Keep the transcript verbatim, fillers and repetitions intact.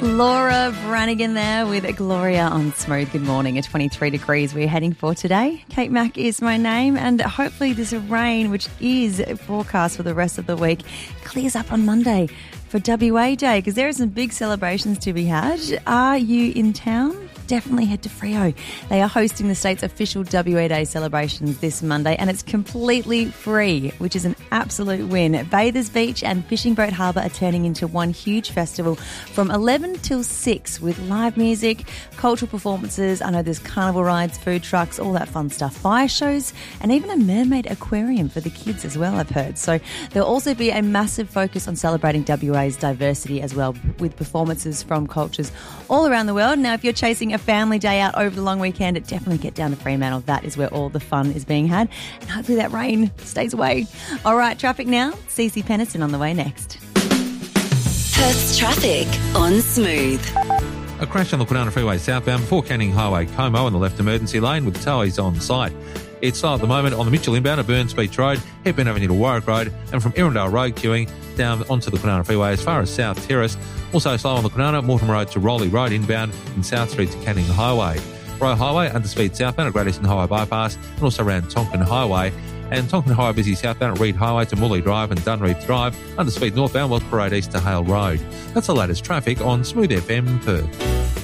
Laura Branigan there with Gloria on Smooth. Good morning. At twenty-three degrees we're heading for today. Kate Mack is my name, and hopefully this rain, which is forecast for the rest of the week, clears up on Monday for W A Day, because there are some big celebrations to be had. Are you in town? Definitely head to Freo. They are hosting the state's official W A Day celebrations this Monday, and it's completely free, which is an absolute win. Bathers Beach and Fishing Boat Harbour are turning into one huge festival from eleven till six with live music, cultural performances. I know there's carnival rides, food trucks, all that fun stuff, fire shows, and even a mermaid aquarium for the kids as well, I've heard. So there'll also be a massive focus on celebrating W A's diversity as well, with performances from cultures all around the world. Now, if you're chasing a family day out over the long weekend, definitely get down to Fremantle. That is where all the fun is being had. And hopefully that rain stays away. All right, traffic now. Cece Penniston on the way next. Perth's traffic on Smooth. A crash on the Kwinana Freeway southbound before Canning Highway, Como on the left emergency lane with towies on site. It's slow at the moment on the Mitchell inbound at Burns Beach Road, Hepburn Avenue to Warwick Road, and from Erindale Road queuing down onto the Kwinana Freeway as far as South Terrace. Also slow on the Kwinana, Mortimer Road to Rowley Road inbound and South Street to Canning Highway. Royal Highway under speed southbound at Great Eastern Highway bypass, and also around Tonkin Highway. And Tonkin Highway busy southbound at Reed Highway to Mooley Drive and Dunreef Drive, under speed northbound Wells Parade East to Hale Road. That's the latest traffic on Smooth F M Perth.